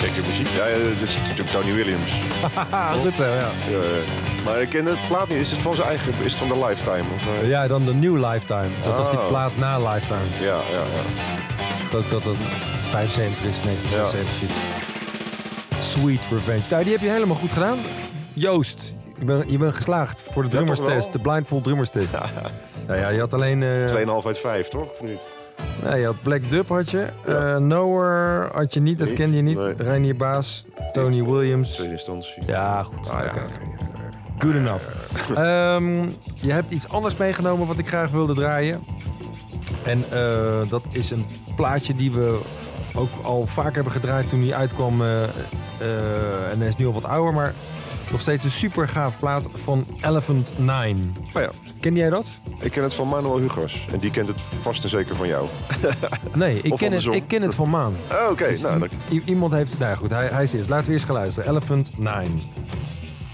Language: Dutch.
gekke muziek. Ja, dit is natuurlijk Tony Williams. Goed zo, ja. Maar ik ken het plaat niet. Is het van zijn eigen... Is het van de Lifetime? Of, Ja, dan de New Lifetime. Dat was die plaat na Lifetime. Ja. Ik geloof dat het 75 is, 1976. Sweet Revenge. Nou, die heb je helemaal goed gedaan. Joost, je bent geslaagd voor de drummerstest. De blindfold drummerstest. Ja, je had alleen... 2,5 uit 5, toch? Of niet? Nee, je had Black Dub had je. Nowhere had je niet, dat kende je niet. Nee. Reinier Baas, Tony Williams. Tweede instantie. Ja, goed. Oké. Good enough. Je hebt iets anders meegenomen wat ik graag wilde draaien. En dat is een plaatje die we ook al vaak hebben gedraaid toen hij uitkwam. En hij is nu al wat ouder, maar nog steeds een super gaaf plaat van Elephant 9. Oh ja. Ken jij dat? Ik ken het van Manuel Hugos. En die kent het vast en zeker van jou. Nee, ik ken het van Maan. Oh, oké. Dus nou, iemand heeft... Nou goed, hij is eerst. Laten we eerst gaan luisteren. Elephant 9.